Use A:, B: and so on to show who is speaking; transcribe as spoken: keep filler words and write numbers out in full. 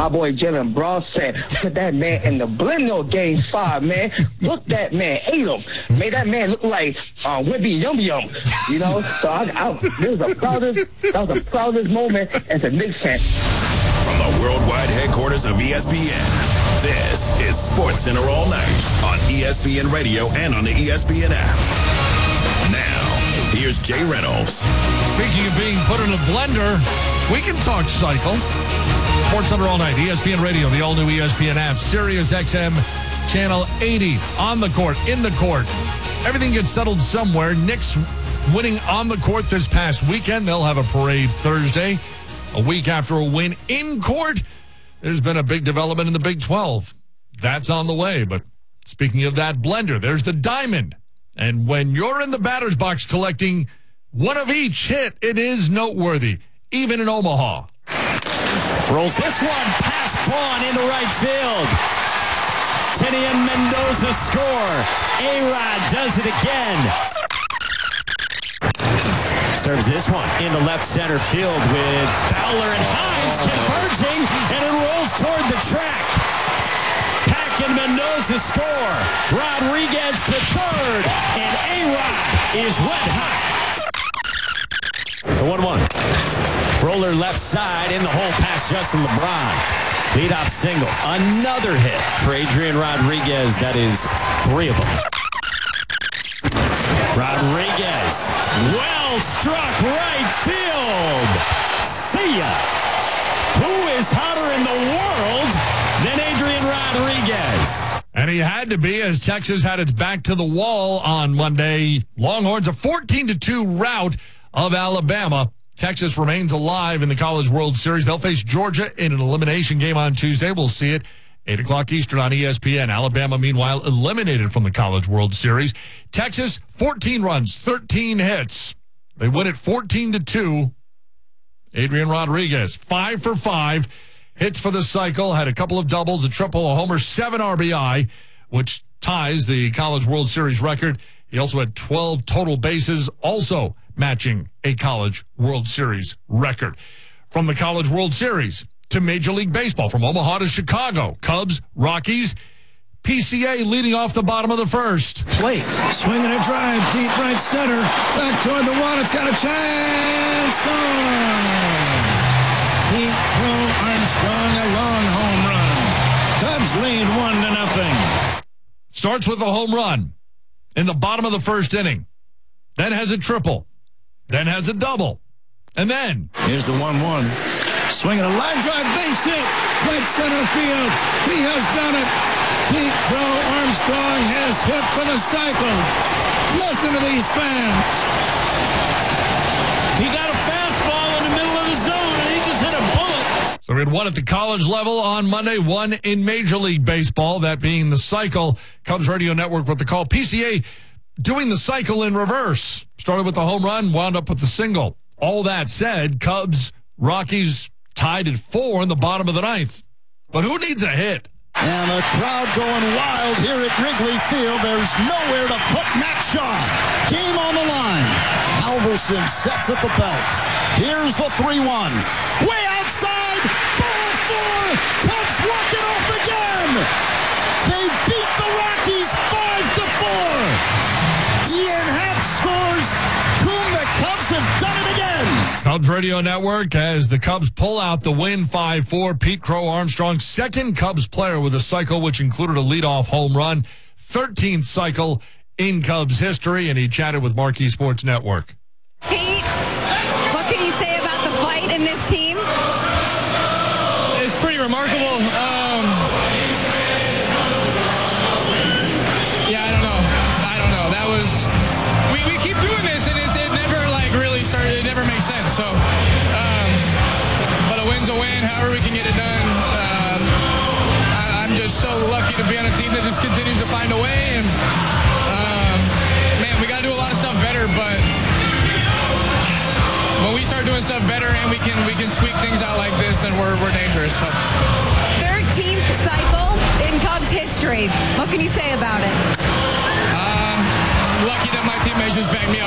A: my boy Jalen Brown said, put that man in the blender game five, man. Look, that man ate him. Made that man look like uh, Whippy Yum Yum, you know? So I, I, this was the proudest, that was the proudest moment as a Knicks fan.
B: From the worldwide headquarters of E S P N, this is Sports Center All Night on E S P N Radio and on the E S P N app. Now, here's Jay Reynolds.
C: Speaking of being put in a blender, we can talk cycle. Sports Center All Night, E S P N Radio, the all-new E S P N app, Sirius X M, Channel eighty, on the court, in the court. Everything gets settled somewhere. Knicks winning on the court this past weekend. They'll have a parade Thursday. A week after a win in court, there's been a big development in the Big twelve. That's on the way. But speaking of that blender, there's the diamond. And when you're in the batter's box collecting one of each hit, it is noteworthy, even in Omaha.
D: Rolls this one past Vaughn into right field. Tinian Mendoza score. A-Rod does it again. Serves this one into left center field with Fowler and Hines converging, and it rolls toward the track. Pack and Mendoza score. Rodriguez to third, and A-Rod is red hot. The one one. Roller left side in the hole past Justin LeBron. Leadoff single. Another hit for Adrian Rodriguez. That is three of them. Rodriguez. Well struck right field. See ya. Who is hotter in the world than Adrian Rodriguez?
C: And he had to be, as Texas had its back to the wall on Monday. Longhorns a fourteen to two rout of Alabama. Texas remains alive in the College World Series. They'll face Georgia in an elimination game on Tuesday. We'll see it eight o'clock Eastern on E S P N. Alabama, meanwhile, eliminated from the College World Series. Texas, fourteen runs, thirteen hits. They win it fourteen to two. Adrian Rodriguez, five for five. Hits for the cycle, had a couple of doubles, a triple, a homer, seven R B I, which ties the College World Series record. He also had twelve total bases, also matching a College World Series record. From the College World Series to Major League Baseball, from Omaha to Chicago, Cubs, Rockies, P C A leading off the bottom of the first.
E: Plate, swinging a drive, deep right center, back toward the wall, it's got a chance, gone! Pete Crow Armstrong, a long home run. Cubs lead one to nothing.
C: Starts with a home run in the bottom of the first inning. Then has a triple. Then has a double. And then
E: here's the one one. Swinging a line drive, base hit, right center field. He has done it. Pete Crow Armstrong has hit for the cycle. Listen to these fans.
D: He got a fastball in the middle of the zone, and he just hit a bullet.
C: So we had one at the college level on Monday, one in Major League Baseball, that being the cycle. Cubs Radio Network with the call. P C A doing the cycle in reverse. Started with the home run, wound up with the single. All that said, Cubs, Rockies tied at four in the bottom of the ninth. But who needs a hit?
F: And the crowd going wild here at Wrigley Field. There's nowhere to put Matt Shaw. Game on the line. Halverson sets at the belt. Here's the three one. Way outside. Ball four. Cubs walk it off again. They beat the Rockies five to four. Ian Happ scores. Coom, the Cubs have done it again.
C: Cubs Radio Network as the Cubs pull out the win five four. Pete Crow Armstrong, second Cubs player with a cycle, which included a leadoff home run. thirteenth cycle in Cubs history, and he chatted with Marquee Sports Network.
G: Pete, what can you say about the fight in this team?
H: It's pretty remarkable. Um, yeah, I don't know. I don't know. That was we, we keep doing this, and it's, it never like really started. It never makes sense. So, um, but a win's a win. However we can get it done. Um, I, I'm just so lucky to be on a team that just continues to find a way. And um, man, we got to do a lot of stuff better, but when we start doing stuff better and we can we can squeak things out like this, then we're we're dangerous. So.
G: thirteenth cycle in Cubs history. What can you say about it?
H: Uh, lucky that my teammates just backed me